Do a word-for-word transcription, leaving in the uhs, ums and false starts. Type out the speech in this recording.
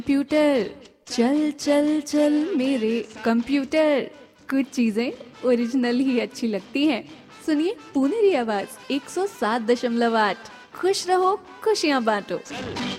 Computer चल चल चल मेरे कंप्यूटर, कुछ चीजें ओरिजिनल ही अच्छी लगती हैं। सुनिए पुनेरी आवाज एक सौ सात दशमलव आठ। खुश रहो, खुशियां बांटो।